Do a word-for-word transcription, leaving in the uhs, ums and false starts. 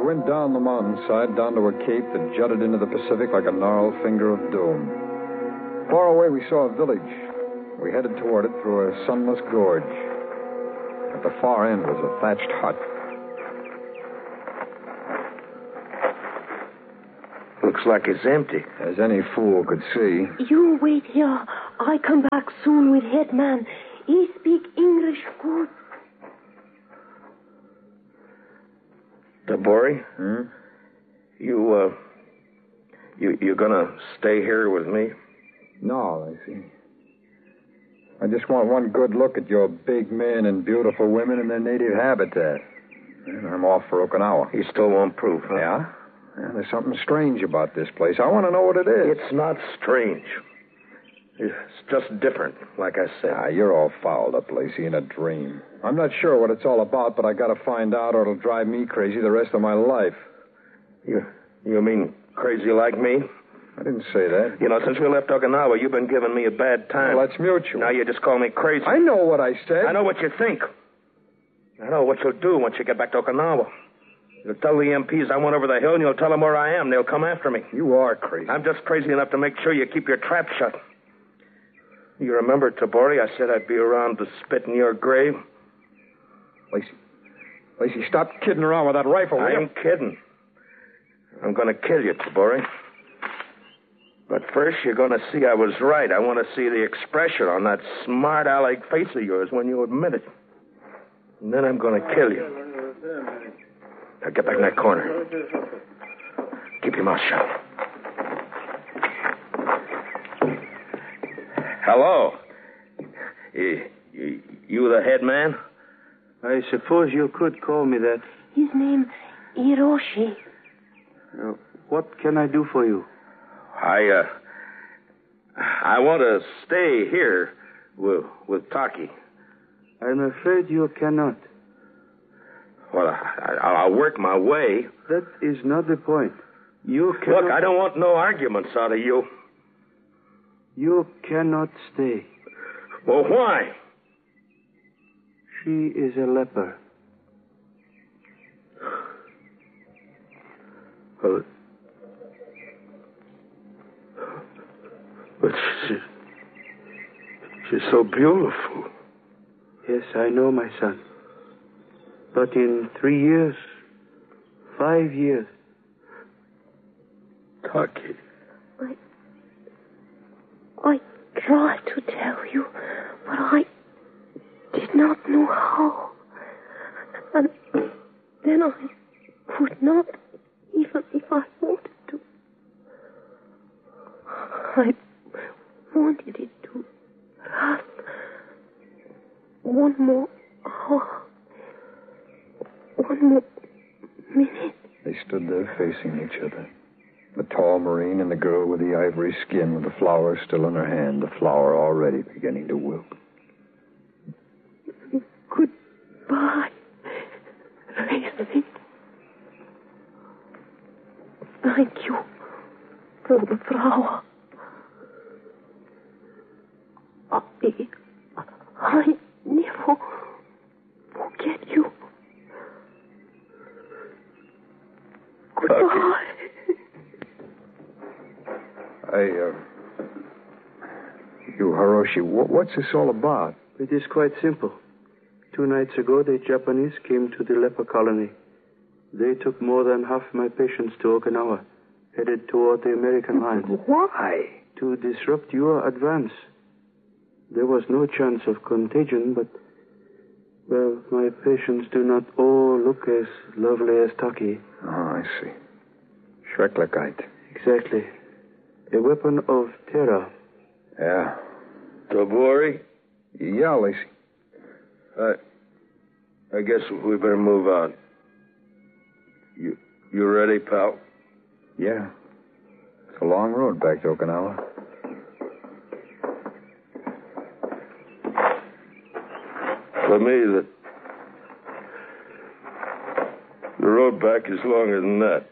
went down the mountainside, down to a cape that jutted into the Pacific like a gnarled finger of doom. Far away, we saw a village. We headed toward it through a sunless gorge. At the far end was a thatched hut. Looks like it's empty. As any fool could see. You wait here. I come back soon with headman. He speak English good. Tabori? Hmm? You, uh... You, you gonna stay here with me? No, Lacey. I just want one good look at your big men and beautiful women in their native habitat. And I'm off for Okinawa. You still want proof, huh? Yeah? Yeah, there's something strange about this place. I want to know what it is. It's not strange. It's just different, like I said. Ah, you're all fouled up, Lacey, in a dream. I'm not sure what it's all about, but I got to find out or it'll drive me crazy the rest of my life. You, you mean crazy like me? I didn't say that. You know, since we left Okinawa, you've been giving me a bad time. Well, that's mutual. Now you just call me crazy. I know what I said. I know what you think. I know what you'll do once you get back to Okinawa. You'll tell the M Ps I went over the hill, and you'll tell them where I am. They'll come after me. You are crazy. I'm just crazy enough to make sure you keep your trap shut. You remember, Tabori, I said I'd be around to spit in your grave? Lacey. Lacey, stop kidding around with that rifle, will I you? ain't kidding. I'm going to kill you, Tabori. But first, you're going to see I was right. I want to see the expression on that smart aleck face of yours when you admit it. And then I'm going to kill you. Now get back in that corner. Keep your mouth shut. Hello. You, you, you the head man? I suppose you could call me that. His name, Hiroshi. Uh, what can I do for you? I, uh... I want to stay here with, with Taki. I'm afraid you cannot. Well, I, I'll work my way. That is not the point. You cannot... Look, I don't want no arguments out of you. You cannot stay. Well, why? She is a leper. Well, but she, she's so beautiful. Yes, I know, my son. But in three years, five years... Taki. I... I tried to tell you, but I did not know how. And then I could not, even if I wanted to. I wanted it to last one more hour. One more minute. They stood there facing each other. The tall Marine and the girl with the ivory skin with the flower still in her hand, the flower already beginning to wilt. Goodbye, Racing. Thank you for the flower. I, I never forget you. Goodbye. I, uh... You, Hiroshi, what, what's this all about? It is quite simple. Two nights ago, the Japanese came to the leper colony. They took more than half my patients to Okinawa, headed toward the American lines. Why? To disrupt your advance. There was no chance of contagion, but... Well, my patients do not all look as lovely as Taki. Oh, I see. Schrecklichkeit. Exactly. A weapon of terror. Yeah. Tabori? Yeah, Lacey. I, I guess we better move on. You, you ready, pal? Yeah. It's a long road back to Okinawa. For me, the, the road back is longer than that.